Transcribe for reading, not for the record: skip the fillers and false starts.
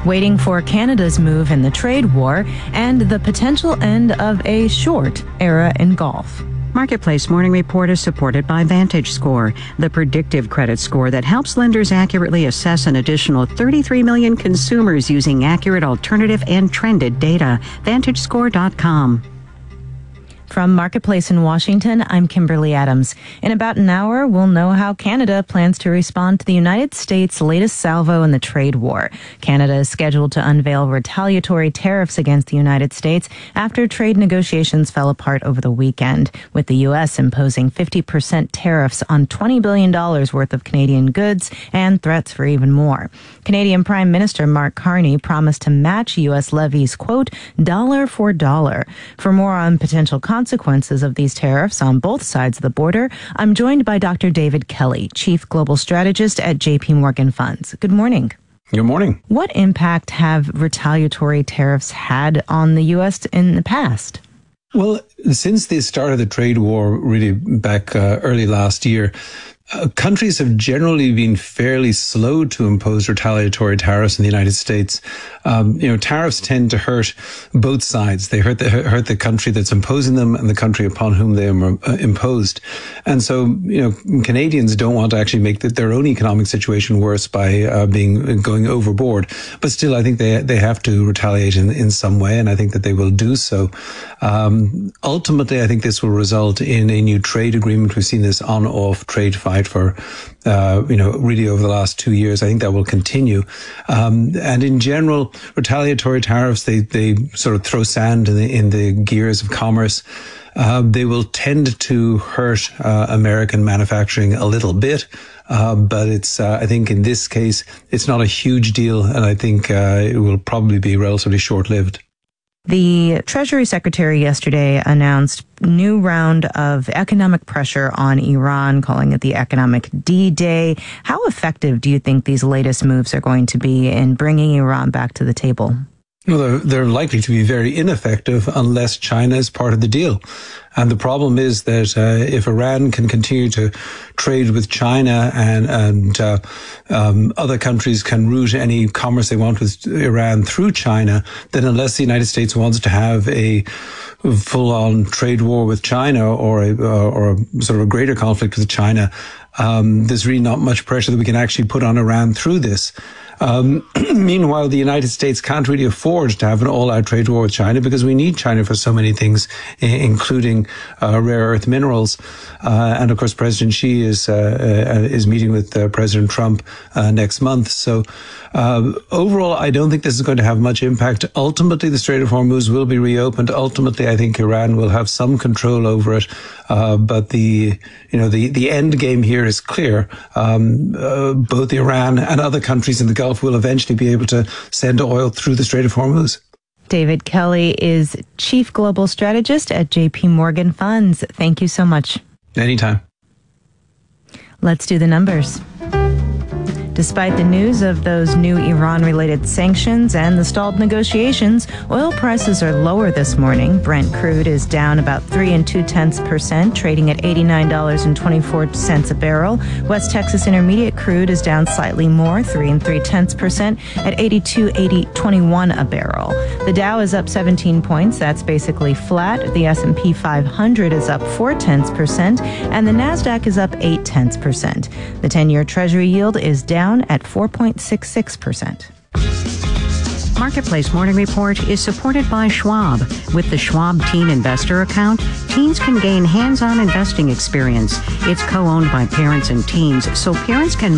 waiting for Canada's move in the trade war, and the potential end of a short era in golf. Marketplace Morning Report is supported by VantageScore, the predictive credit score that helps lenders accurately assess an additional 33 million consumers using accurate alternative and trended data. VantageScore.com. From Marketplace in Washington, I'm Kimberly Adams. In about an hour, we'll know how Canada plans to respond to the United States' latest salvo in the trade war. Canada is scheduled to unveil retaliatory tariffs against the United States after trade negotiations fell apart over the weekend, with the U.S. imposing 50% tariffs on $20 billion worth of Canadian goods and threats for even more. Canadian Prime Minister Mark Carney promised to match U.S. levies, quote, dollar for dollar. For more on potential consequences of these tariffs on both sides of the border, I'm joined by Dr. David Kelly, Chief Global Strategist at JP Morgan Funds. Good morning. Good morning. What impact have retaliatory tariffs had on the U.S. in the past? Well, since the start of the trade war, really back early last year, countries have generally been fairly slow to impose retaliatory tariffs in the United States. Tariffs tend to hurt both sides. They hurt the country that's imposing them and the country upon whom they are imposed. And so, Canadians don't want to actually make their own economic situation worse by going overboard. But still, I think they have to retaliate in some way, and I think that they will do so. Ultimately, I think this will result in a new trade agreement. We've seen this on-off trade fight for, really over the last 2 years. I think that will continue. And in general, retaliatory tariffs, they sort of throw sand in the gears of commerce. They will tend to hurt American manufacturing a little bit. But it's, I think in this case, it's not a huge deal. And I think it will probably be relatively short-lived. The Treasury Secretary yesterday announced new round of economic pressure on Iran, calling it the economic D-Day. How effective do you think these latest moves are going to be in bringing Iran back to the table? Well, they're likely to be very ineffective unless China is part of the deal. And the problem is that if Iran can continue to trade with China and other countries can route any commerce they want with Iran through China, then unless the United States wants to have a full-on trade war with China or a sort of a greater conflict with China, there's really not much pressure that we can actually put on Iran through this. Meanwhile, the United States can't really afford to have an all-out trade war with China because we need China for so many things, including rare earth minerals. And of course, President Xi is meeting with President Trump next month. So overall, I don't think this is going to have much impact. Ultimately, the Strait of Hormuz will be reopened. Ultimately, I think Iran will have some control over it. But the end game here is clear. Both Iran and other countries in the Gulf will eventually be able to send oil through the Strait of Hormuz. David Kelly is Chief Global Strategist at JP Morgan Funds. Thank you so much. Anytime. Let's do the numbers. Despite the news of those new Iran-related sanctions and the stalled negotiations, oil prices are lower this morning. Brent crude is down about 3 2/10%, trading at $89.24 a barrel. West Texas Intermediate crude is down slightly more, 3 3/10%, at $82.21 a barrel. The Dow is up 17 points. That's basically flat. The S&P 500 is up 0.4%, and the Nasdaq is up 0.8%. The 10-year Treasury yield is down at 4.66%. Marketplace Morning Report is supported by Schwab. With the Schwab Teen Investor account, teens can gain hands-on investing experience. It's co-owned by parents and teens, so parents can